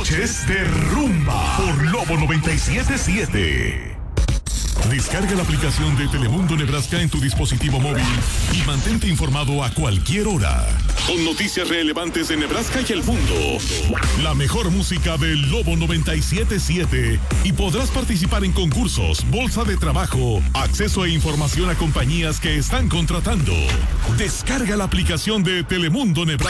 noches de rumba por Lobo 97.7. Descarga la aplicación de Telemundo Nebraska en tu dispositivo móvil y mantente informado a cualquier hora. Con noticias relevantes de Nebraska y el mundo. La mejor música del Lobo 97.7. Y podrás participar en concursos, bolsa de trabajo, acceso e información a compañías que están contratando. Descarga la aplicación de Telemundo Nebraska.